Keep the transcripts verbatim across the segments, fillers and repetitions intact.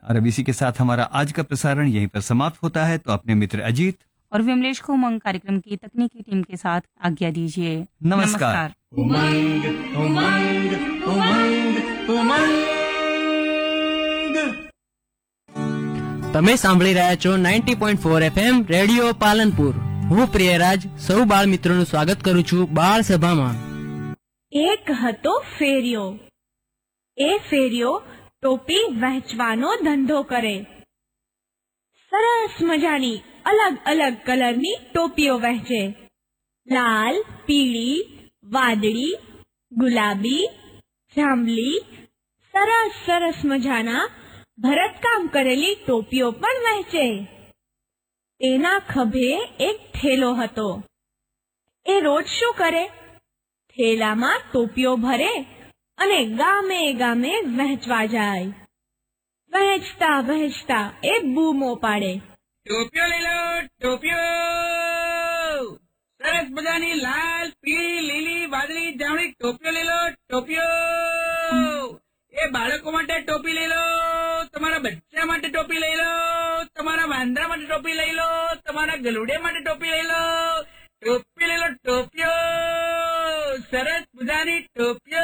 और अब इसी के साथ हमारा आज का प्रसारण यहीं पर समाप्त होता है। तो अपने मित्र अजीत और विमलेश को उमंग कार्यक्रम की तकनीकी टीम के साथ आज्ञा दीजिए। नमस्कार। उमंग उमंग उमंग उमंग। તમે સાંભળી રહ્યા છો ninety point four FM radio Palanpur. હું પ્રિયરાજ સૌ બાળ મિત્રોનું સ્વાગત કરું છું બાળ સભામાં। એક હતો ફેરિયો। એ ફેરિયો ટોપી વહેંચવાનો ધંધો કરે। સરસ મજાની અલગ અલગ કલરની ટોપીઓ વહેંચે। લાલ, પીળી, વાદળી, ગુલાબી, જાંબલી, સરસ સરસ મજાના ભરતકામ કરેલી ટોપીઓ પણ વહેંચે। તેના ખભે એક થેલો હતો। એ રોજ શું કરે? થેલામાં ટોપીઓ ભરે અને ગામે ગામે વહેંચવા જાય। વહેંચતા વહેંચતા એ બૂમો પાડે, ટોપીઓ લઈ લો, ટોપીઓ! સરસ મજાની લાલ, પીળી, લીલી, વાદળી, જાંબલી ટોપીઓ લઈ લો, ટોપીઓ! એ બાળકો માટે ટોપી લઈ લો, તમારા બચ્ચા માટે ટોપી લઈ લો, તમારા વાંદરા માટે ટોપી લઈ લો, તમારા ગલુડિયા માટે ટોપી લઈ લો, ટોપી લઈ લો, ટોપીઓ! સરસ મજાની ટોપીઓ!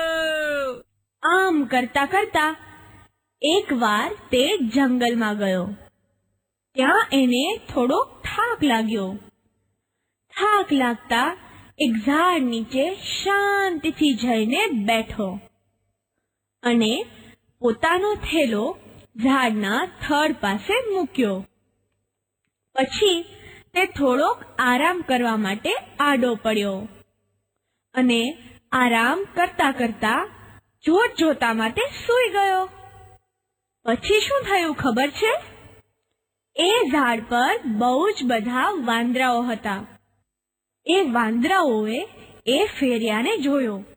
આમ કરતા કરતા એક વાર તે જંગલમાં ગયો। ત્યાં એને થોડો થાક લાગ્યો। થાક લાગતા એક ઝાડ નીચે શાંતિથી જઈને બેઠો અને પોતાનો થેલો ઝાડના થડ પાસે મૂક્યો। પછી તે થોડોક આરામ કરવા માટે આડો પડ્યો અને આરામ કરતા કરતા જોત જોતામાં તે સૂઈ ગયો। પછી શું થયું ખબર છે? એ ઝાડ પર બહુ જ બધા વાંદરાઓ હતા। એ વાંદરાઓએ એ ફેરિયાને જોયો